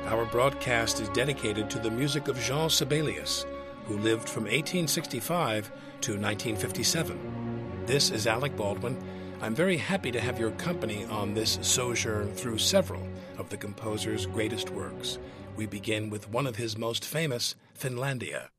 Our broadcast is dedicated to the music of Jean Sibelius, who lived from 1865 to 1957. This is Alec Baldwin. I'm very happy to have your company on this sojourn through several of the composer's greatest works. We begin with one of his most famous, Finlandia.